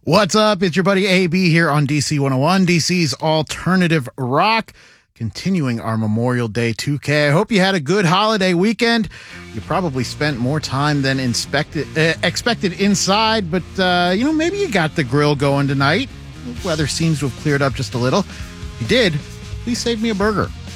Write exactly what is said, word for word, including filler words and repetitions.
What's up? It's your buddy A B here on D C one oh one, D C's Alternative Rock, continuing our Memorial Day two K. I hope you had a good holiday weekend. You probably spent more time than inspected, uh, expected inside, but, uh, you know, maybe you got the grill going tonight. The weather seems to have cleared up just a little. If you did, please save me a burger.